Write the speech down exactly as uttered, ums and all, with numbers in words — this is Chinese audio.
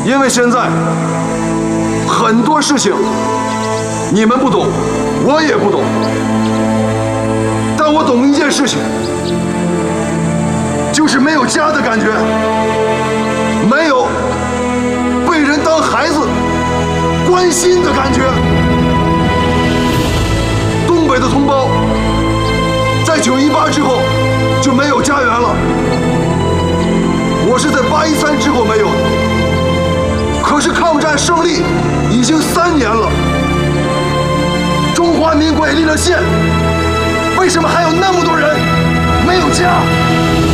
因为现在很多事情你们不懂，我也不懂，但我懂一件事情，就是没有家的感觉，没有被人当孩子关心的感觉。东北的同胞在九一八之后就没有家园了，我是在八一三之后没有的。可是抗战胜利已经三年了，中华民国也立了宪，为什么还有那么多人没有家？